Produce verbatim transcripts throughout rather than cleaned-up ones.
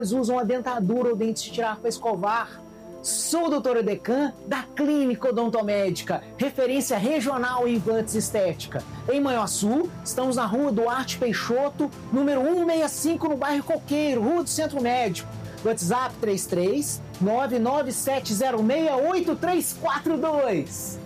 usam a dentadura ou dentes de tirar para escovar. Sou o doutor Edecan, da Clínica Odontomédica, referência regional em implantes estética. Em Manhuaçu, estamos na rua Duarte Peixoto, número cento e sessenta e cinco, no bairro Coqueiro, Rua do Centro Médico. WhatsApp três três nove nove sete zero seis oito três quatro dois.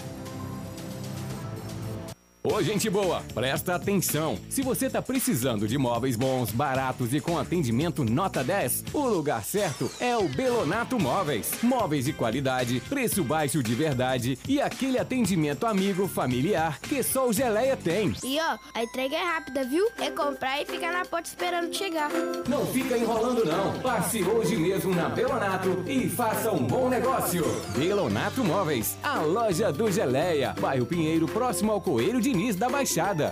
Ô, gente boa, presta atenção. Se você tá precisando de móveis bons, baratos e com atendimento nota dez, o lugar certo é o Belonato Móveis. Móveis de qualidade, preço baixo de verdade e aquele atendimento amigo, familiar que só o Geleia tem. E ó, a entrega é rápida, viu? É comprar e ficar na porta esperando chegar. Não fica enrolando não. Passe hoje mesmo na Belonato e faça um bom negócio. Belonato Móveis, a loja do Geleia, bairro Pinheiro, próximo ao Coelho de da Baixada.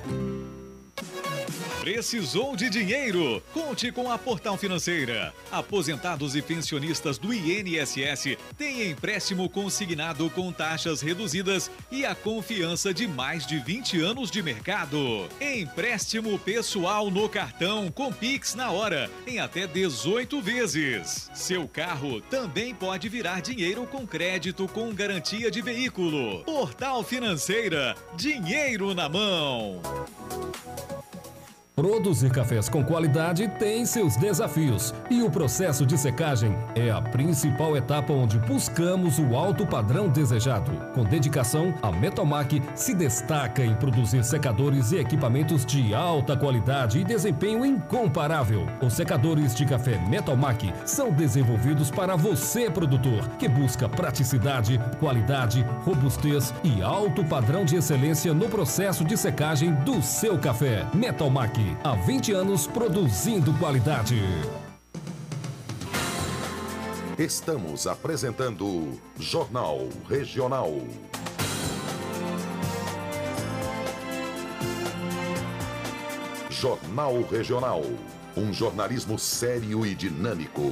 Precisou de dinheiro? Conte com a Portal Financeira. Aposentados e pensionistas do I N S S têm empréstimo consignado com taxas reduzidas e a confiança de mais de vinte anos de mercado. Empréstimo pessoal no cartão com Pix na hora, em até dezoito vezes. Seu carro também pode virar dinheiro com crédito com garantia de veículo. Portal Financeira, dinheiro na mão. Produzir cafés com qualidade tem seus desafios e o processo de secagem é a principal etapa onde buscamos o alto padrão desejado. Com dedicação, a Metalmac se destaca em produzir secadores e equipamentos de alta qualidade e desempenho incomparável. Os secadores de café Metalmac são desenvolvidos para você, produtor, que busca praticidade, qualidade, robustez e alto padrão de excelência no processo de secagem do seu café. Metalmac, há vinte anos produzindo qualidade. Estamos apresentando Jornal Regional. Jornal Regional. Um jornalismo sério e dinâmico.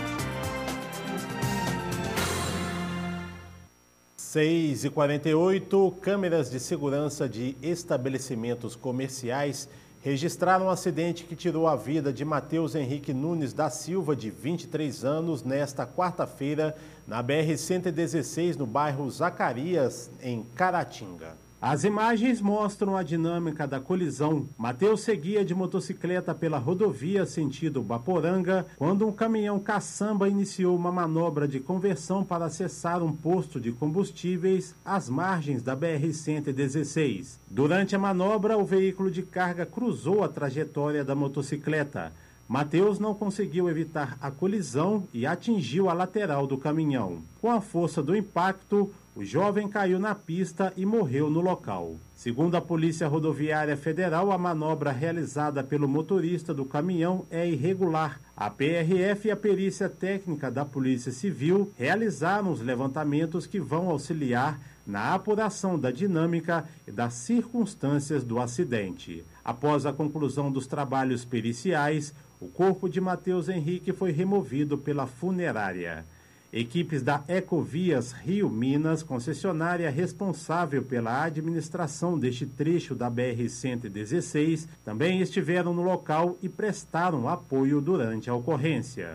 seis e quarenta e oito, câmeras de segurança de estabelecimentos comerciais registraram um acidente que tirou a vida de Matheus Henrique Nunes da Silva, de vinte e três anos, nesta quarta-feira, na B R cento e dezesseis, no bairro Zacarias, em Caratinga. As imagens mostram a dinâmica da colisão. Matheus seguia de motocicleta pela rodovia sentido Baporanga, quando um caminhão caçamba iniciou uma manobra de conversão para acessar um posto de combustíveis às margens da B R cento e dezesseis. Durante a manobra, o veículo de carga cruzou a trajetória da motocicleta. Matheus não conseguiu evitar a colisão e atingiu a lateral do caminhão. Com a força do impacto, o jovem caiu na pista e morreu no local. Segundo a Polícia Rodoviária Federal, a manobra realizada pelo motorista do caminhão é irregular. A P R F e a perícia técnica da Polícia Civil realizaram os levantamentos que vão auxiliar na apuração da dinâmica e das circunstâncias do acidente. Após a conclusão dos trabalhos periciais, o corpo de Matheus Henrique foi removido pela funerária. Equipes da Ecovias Rio Minas, concessionária responsável pela administração deste trecho da B R cento e dezesseis, também estiveram no local e prestaram apoio durante a ocorrência.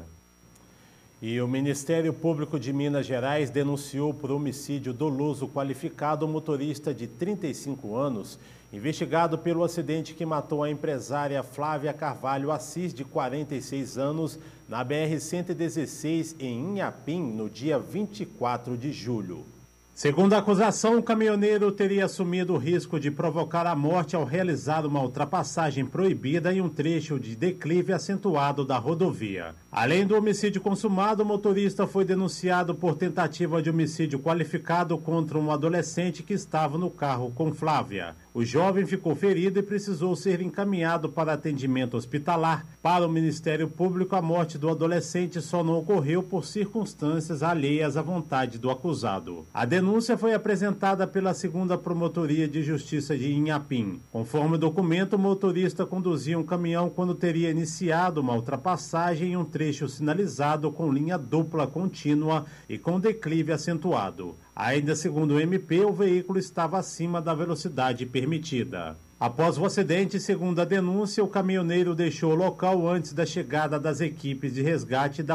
E o Ministério Público de Minas Gerais denunciou por homicídio doloso qualificado o motorista de trinta e cinco anos, investigado pelo acidente que matou a empresária Flávia Carvalho Assis, de quarenta e seis anos, na B R cento e dezesseis, em Inhapim, no dia vinte e quatro de julho. Segundo a acusação, o caminhoneiro teria assumido o risco de provocar a morte ao realizar uma ultrapassagem proibida em um trecho de declive acentuado da rodovia. Além do homicídio consumado, o motorista foi denunciado por tentativa de homicídio qualificado contra um adolescente que estava no carro com Flávia. O jovem ficou ferido e precisou ser encaminhado para atendimento hospitalar. Para o Ministério Público, a morte do adolescente só não ocorreu por circunstâncias alheias à vontade do acusado. A denúncia foi apresentada pela segunda Promotoria de Justiça de Inhapim. Conforme o documento, o motorista conduzia um caminhão quando teria iniciado uma ultrapassagem em um trecho sinalizado com linha dupla contínua e com declive acentuado. Ainda segundo o M P, o veículo estava acima da velocidade permitida. Após o acidente, segundo a denúncia, o caminhoneiro deixou o local antes da chegada das equipes de resgate da